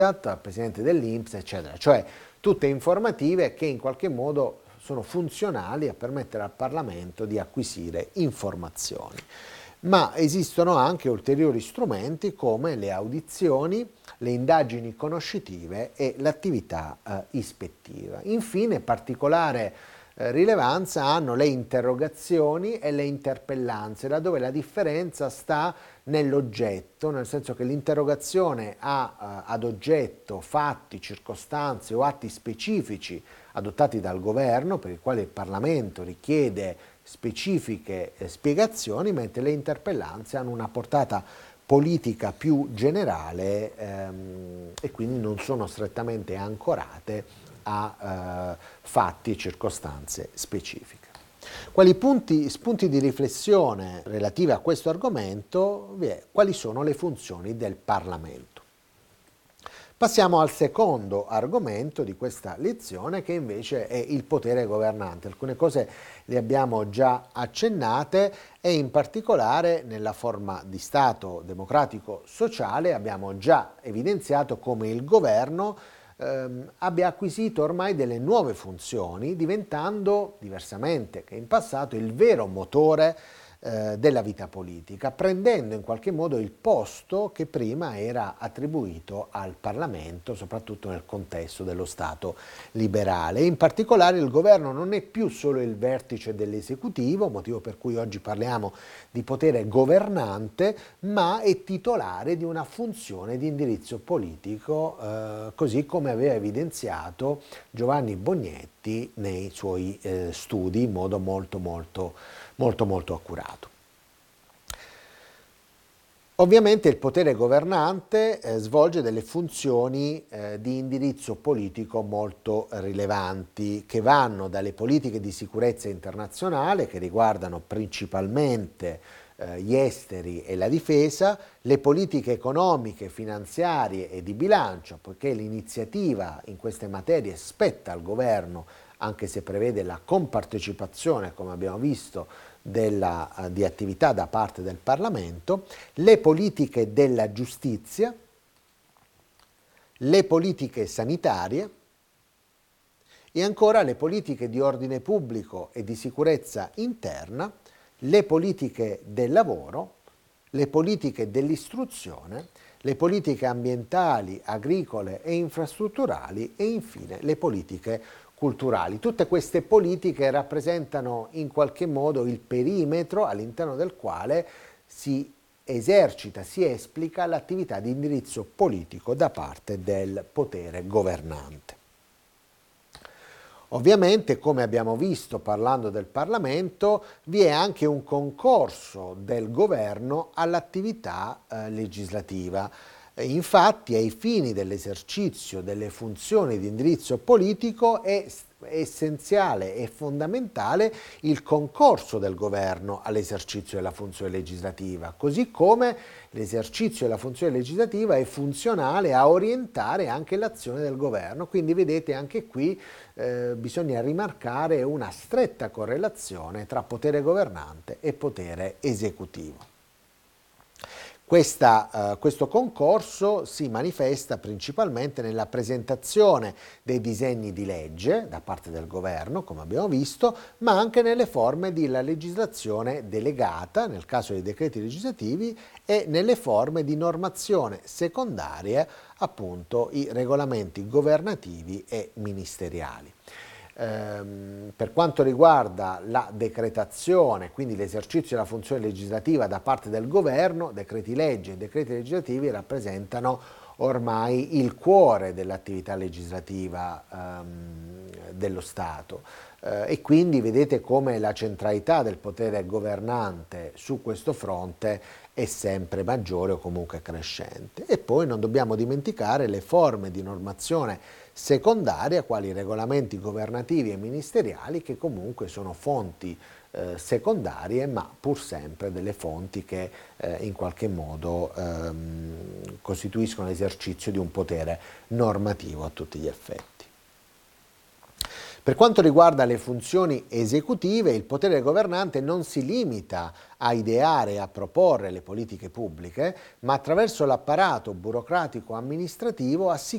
al presidente dell'INPS, eccetera. Cioè tutte informative che in qualche modo sono funzionali a permettere al Parlamento di acquisire informazioni. Ma esistono anche ulteriori strumenti come le audizioni, le indagini conoscitive e l'attività ispettiva. Infine, particolare rilevanza hanno le interrogazioni e le interpellanze, laddove la differenza sta nell'oggetto, nel senso che l'interrogazione ha ad oggetto fatti, circostanze o atti specifici adottati dal governo per i quali il Parlamento richiede specifiche spiegazioni, mentre le interpellanze hanno una portata politica più generale e quindi non sono strettamente ancorate a fatti e circostanze specifiche. Quali spunti di riflessione relativi a questo argomento? Quali sono le funzioni del Parlamento? Passiamo al secondo argomento di questa lezione, che invece è il potere governante. Alcune cose le abbiamo già accennate e in particolare nella forma di Stato democratico sociale abbiamo già evidenziato come il governo abbia acquisito ormai delle nuove funzioni, diventando, diversamente che in passato, il vero motore della vita politica, prendendo in qualche modo il posto che prima era attribuito al Parlamento, soprattutto nel contesto dello Stato liberale. In particolare il governo non è più solo il vertice dell'esecutivo, motivo per cui oggi parliamo di potere governante, ma è titolare di una funzione di indirizzo politico, così come aveva evidenziato Giovanni Bognetti nei suoi studi in modo molto accurato. Ovviamente il potere governante svolge delle funzioni di indirizzo politico molto rilevanti, che vanno dalle politiche di sicurezza internazionale, che riguardano principalmente gli esteri e la difesa, le politiche economiche, finanziarie e di bilancio, poiché l'iniziativa in queste materie spetta al governo, anche se prevede la compartecipazione, come abbiamo visto, di attività da parte del Parlamento, le politiche della giustizia, le politiche sanitarie e ancora le politiche di ordine pubblico e di sicurezza interna, le politiche del lavoro, le politiche dell'istruzione, le politiche ambientali, agricole e infrastrutturali e infine le politiche culturali. Tutte queste politiche rappresentano in qualche modo il perimetro all'interno del quale si esercita, si esplica l'attività di indirizzo politico da parte del potere governante. Ovviamente, come abbiamo visto parlando del Parlamento, vi è anche un concorso del governo all'attività legislativa. Infatti, ai fini dell'esercizio delle funzioni di indirizzo politico è essenziale e fondamentale il concorso del governo all'esercizio della funzione legislativa, così come l'esercizio della funzione legislativa è funzionale a orientare anche l'azione del governo. Quindi vedete, anche qui bisogna rimarcare una stretta correlazione tra potere governante e potere esecutivo. Questo concorso si manifesta principalmente nella presentazione dei disegni di legge da parte del governo, come abbiamo visto, ma anche nelle forme della legislazione delegata, nel caso dei decreti legislativi, e nelle forme di normazione secondaria, appunto i regolamenti governativi e ministeriali. Per quanto riguarda la decretazione, quindi l'esercizio della funzione legislativa da parte del governo, decreti legge e decreti legislativi rappresentano ormai il cuore dell'attività legislativa dello Stato e quindi vedete come la centralità del potere governante su questo fronte è sempre maggiore o comunque crescente. E poi non dobbiamo dimenticare le forme di normazione secondaria, quali regolamenti governativi e ministeriali, che comunque sono fonti secondarie, ma pur sempre delle fonti che in qualche modo costituiscono l'esercizio di un potere normativo a tutti gli effetti. Per quanto riguarda le funzioni esecutive, il potere governante non si limita a ideare e a proporre le politiche pubbliche, ma attraverso l'apparato burocratico amministrativo assicura